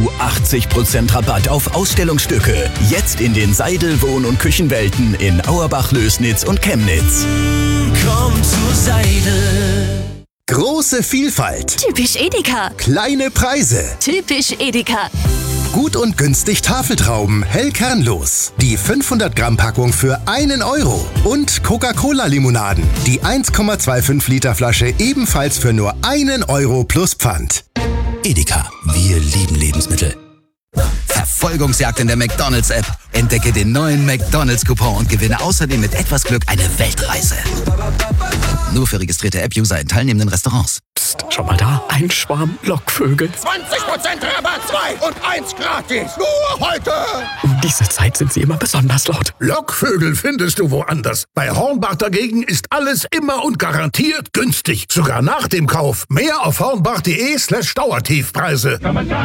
zu 80% Rabatt auf Ausstellungsstücke. Jetzt in den Seidel Wohn- und Küchenwelten in Auerbach, Lößnitz und Chemnitz. Komm zu Seidel. Große Vielfalt. Typisch Edeka. Kleine Preise. Typisch Edeka. Gut und günstig Tafeltrauben, hell kernlos. Die 500 Gramm Packung für 1 Euro. Und Coca-Cola-Limonaden. Die 1,25 Liter Flasche ebenfalls für nur 1 Euro plus Pfand. Edeka, wir lieben Lebensmittel. Verfolgungsjagd in der McDonald's-App. Entdecke den neuen McDonald's-Coupon und gewinne außerdem mit etwas Glück eine Weltreise. Nur für registrierte App-User in teilnehmenden Restaurants. Psst, schau mal da, ein Schwarm Lockvögel. 20% Rabatt, 2 und 1 gratis. Nur heute. Um diese Zeit sind sie immer besonders laut. Lockvögel findest du woanders. Bei Hornbach dagegen ist alles immer und garantiert günstig. Sogar nach dem Kauf. Mehr auf hornbach.de/Dauertiefpreise.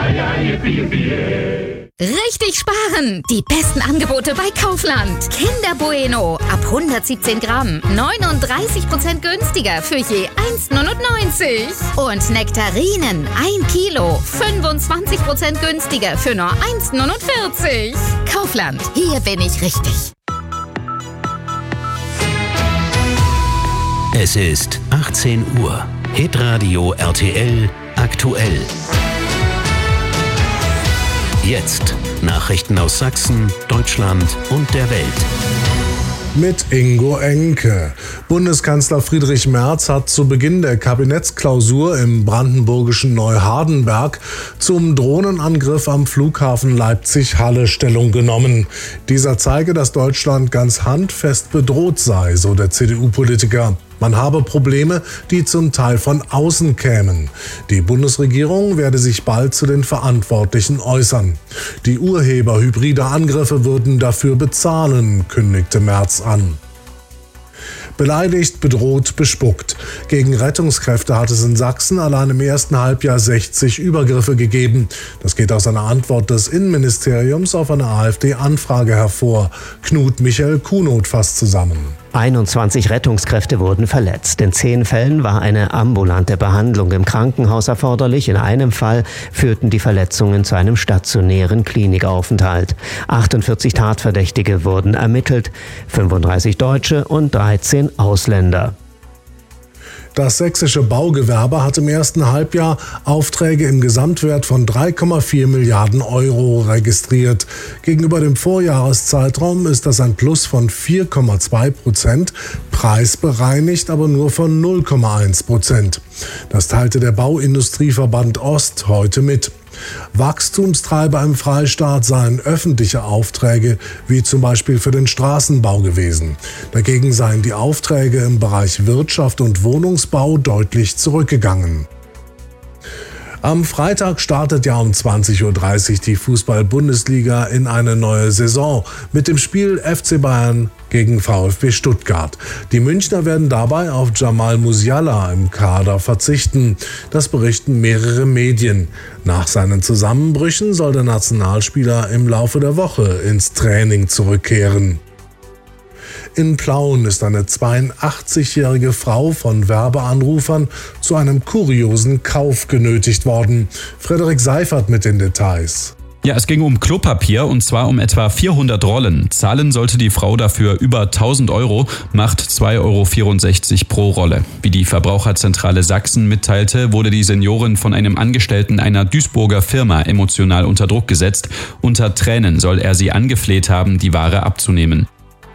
Richtig sparen! Die besten Angebote bei Kaufland. Kinder Bueno ab 117 Gramm. 39% günstiger für je 1,99. Und Nektarinen 1 Kilo. 25% günstiger für nur 1,49. Kaufland, hier bin ich richtig. Es ist 18 Uhr. Hitradio RTL aktuell. Jetzt Nachrichten aus Sachsen, Deutschland und der Welt. Mit Ingo Enke. Bundeskanzler Friedrich Merz hat zu Beginn der Kabinettsklausur im brandenburgischen Neuhardenberg zum Drohnenangriff am Flughafen Leipzig-Halle Stellung genommen. Dieser zeige, dass Deutschland ganz handfest bedroht sei, so der CDU-Politiker. Man habe Probleme, die zum Teil von außen kämen. Die Bundesregierung werde sich bald zu den Verantwortlichen äußern. Die Urheber hybrider Angriffe würden dafür bezahlen, kündigte Merz an. Beleidigt, bedroht, bespuckt. Gegen Rettungskräfte hat es in Sachsen allein im ersten Halbjahr 60 Übergriffe gegeben. Das geht aus einer Antwort des Innenministeriums auf eine AfD-Anfrage hervor. Knut Michael Kunoth fasst zusammen. 21 Rettungskräfte wurden verletzt. In 10 Fällen war eine ambulante Behandlung im Krankenhaus erforderlich. In einem Fall führten die Verletzungen zu einem stationären Klinikaufenthalt. 48 Tatverdächtige wurden ermittelt, 35 Deutsche und 13 Ausländer. Das sächsische Baugewerbe hat im ersten Halbjahr Aufträge im Gesamtwert von 3,4 Milliarden Euro registriert. Gegenüber dem Vorjahreszeitraum ist das ein Plus von 4,2%, preisbereinigt aber nur von 0,1%. Das teilte der Bauindustrieverband Ost heute mit. Wachstumstreiber im Freistaat seien öffentliche Aufträge, wie zum Beispiel für den Straßenbau gewesen. Dagegen seien die Aufträge im Bereich Wirtschaft und Wohnungsbau deutlich zurückgegangen. Am Freitag startet ja um 20.30 Uhr die Fußball-Bundesliga in eine neue Saison mit dem Spiel FC Bayern gegen VfB Stuttgart. Die Münchner werden dabei auf Jamal Musiala im Kader verzichten. Das berichten mehrere Medien. Nach seinen Zusammenbrüchen soll der Nationalspieler im Laufe der Woche ins Training zurückkehren. In Plauen ist eine 82-jährige Frau von Werbeanrufern zu einem kuriosen Kauf genötigt worden. Frederik Seifert mit den Details. Ja, es ging um Klopapier und zwar um etwa 400 Rollen. Zahlen sollte die Frau dafür über 1.000 Euro, macht 2,64 Euro pro Rolle. Wie die Verbraucherzentrale Sachsen mitteilte, wurde die Seniorin von einem Angestellten einer Duisburger Firma emotional unter Druck gesetzt. Unter Tränen soll er sie angefleht haben, die Ware abzunehmen.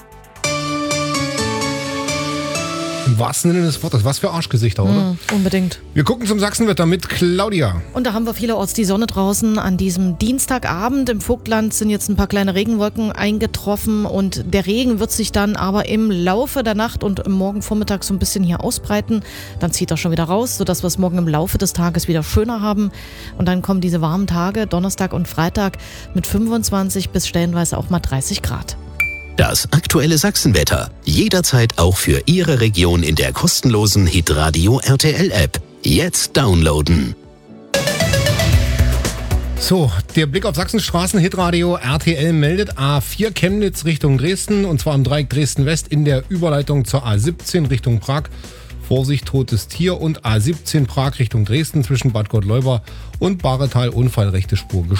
Im wahrsten Sinne des Wortes. Was für Arschgesichter, oder? Unbedingt. Wir gucken zum Sachsenwetter mit Claudia. Und da haben wir vielerorts die Sonne draußen. An diesem Dienstagabend im Vogtland sind jetzt ein paar kleine Regenwolken eingetroffen und der Regen wird sich dann aber im Laufe der Nacht und morgen Vormittag so ein bisschen hier ausbreiten. Dann zieht er schon wieder raus, sodass wir es morgen im Laufe des Tages wieder schöner haben. Und dann kommen diese warmen Tage, Donnerstag und Freitag, mit 25 bis stellenweise auch mal 30 Grad. Das aktuelle Sachsenwetter. Jederzeit auch für Ihre Region in der kostenlosen Hitradio RTL App. Jetzt downloaden. So, der Blick auf Sachsenstraßen. Hitradio RTL meldet A4 Chemnitz Richtung Dresden und zwar am Dreieck Dresden West in der Überleitung zur A17 Richtung Prag. Vorsicht, totes Tier und A17 Prag Richtung Dresden zwischen Bad Gottleuba und Bahretal Unfall rechte Spur